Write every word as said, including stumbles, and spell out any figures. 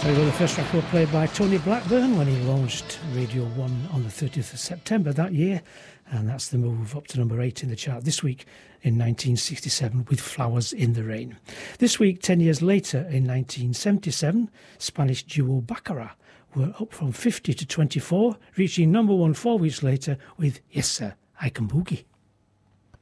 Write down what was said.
So well, the first record played by Tony Blackburn when he launched Radio one on the thirtieth of September that year, and that's the move up to number eight in the chart this week in nineteen sixty-seven with Flowers in the Rain. This week, ten years later, in nineteen seventy-seven, Spanish duo Baccara were up from fifty to twenty-four, reaching number one four weeks later with Yes Sir, I Can Boogie.